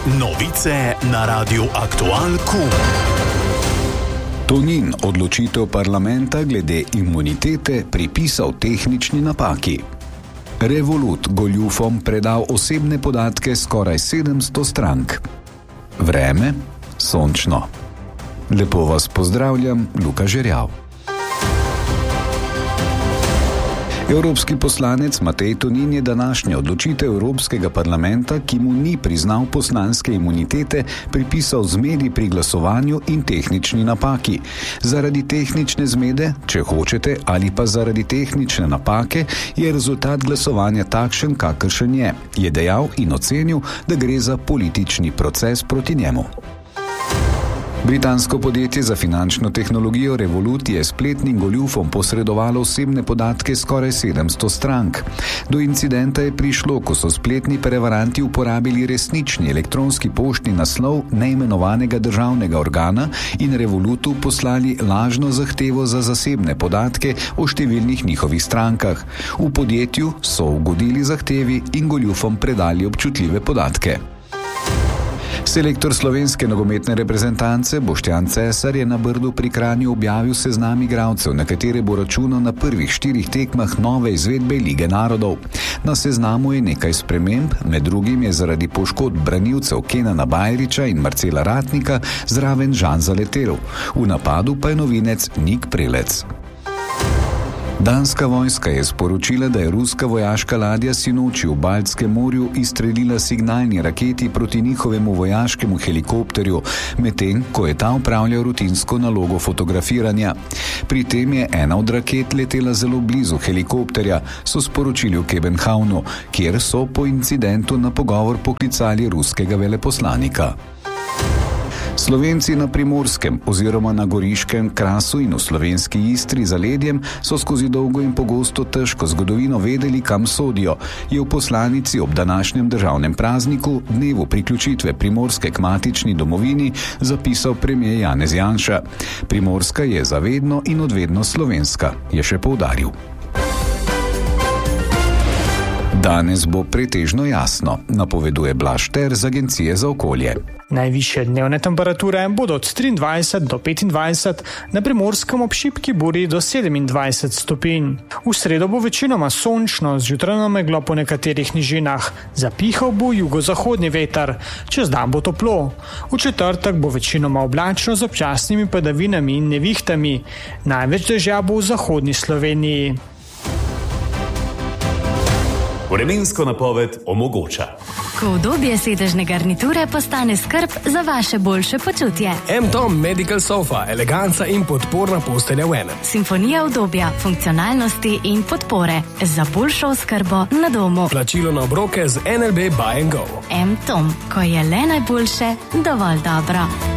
Novice na Radiu Aktualku. Tonin odločitev parlamenta glede imunitete pripisal tehnični napaki. Revolut goljufom predal osebne podatke skoraj 700 strank. Vreme sončno. Lepo vas pozdravljam, Luka Žerjav. Evropski poslanec Matej Tonin je današnjo odločitev Evropskega parlamenta, ki mu ni priznal poslanske imunitete, pripisal zmedi pri glasovanju in tehnični napaki. Zaradi tehnične zmede, če hočete, ali pa zaradi tehnične napake, je rezultat glasovanja takšen, kakršen je dejal in ocenil, da gre za politični proces proti njemu. Britansko podjetje za finančno tehnologijo Revolut je spletnim goljufom posredovalo osebne podatke skoraj 700 strank. Do incidenta je prišlo, ko so spletni prevaranti uporabili resnični elektronski poštni naslov neimenovanega državnega organa in Revolutu poslali lažno zahtevo za zasebne podatke o številnih njihovih strankah. V podjetju so ugodili zahtevi in goljufom predali občutljive podatke. Selektor slovenske nogometne reprezentance Boštjan Cesar je na Brdu pri Kranju objavil seznam igralcev, na katere bo računal na prvih 4 tekmah nove izvedbe Lige narodov. Na seznamu je nekaj sprememb, med drugim je zaradi poškodb branilcev Kenana Bajriča in Marcela Ratnika zraven Žan Zaletel. V napadu pa je novinec Nik Prelec. Danska vojska je sporočila, da je ruska vojaška ladja sinoči v Baltskem morju izstrelila signalni raketi proti njihovemu vojaškemu helikopterju, medtem ko je ta opravljal rutinsko nalogo fotografiranja. Pri tem je ena od raket letela zelo blizu helikopterja, so sporočili v Kebenhavnu, kjer so po incidentu na pogovor poklicali ruskega veleposlanika. Slovenci na Primorskem oziroma na Goriškem, Krasu in v slovenski Istri za ledjem so skozi dolgo in pogosto težko zgodovino vedeli, kam sodijo, je v poslanici ob današnjem državnem prazniku, dnevu priključitve Primorske k matični domovini, zapisal premier Janez Janša. Primorska je zavedno in odvedno slovenska, je še poudaril. Danes bo pretežno jasno, napoveduje Blaž Ter z Agencije za okolje. Najvišje dnevne temperature bodo od 23 do 25, na Primorskem ob šibki buri do 27 stopinj. V sredo bo večinoma sončno, z jutranjo meglo po nekaterih nižinah. Zapihal bo jugozahodni veter, čez dan bo toplo. V četrtek bo večinoma oblačno z občasnimi padavinami in nevihtami. Največ dežja bo v zahodni Sloveniji. Vremensko napoved omogoča. Ko udobje sedežne garniture postane skrb za vaše boljše počutje. M-Tom Medical Sofa, eleganca in podporna postelja v enem. Simfonija udobja, funkcionalnosti in podpore za boljšo oskrbo na domu. Plačilo na obroke z NLB Buy & Go. M-Tom, ko je le najboljše, dovolj dobro.